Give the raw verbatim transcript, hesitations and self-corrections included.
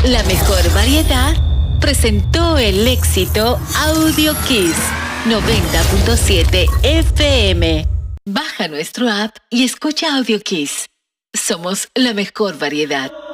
La mejor variedad presentó el éxito Audio Kiss noventa punto siete F M. Baja nuestro app y escucha Audio Kiss. Somos la mejor variedad.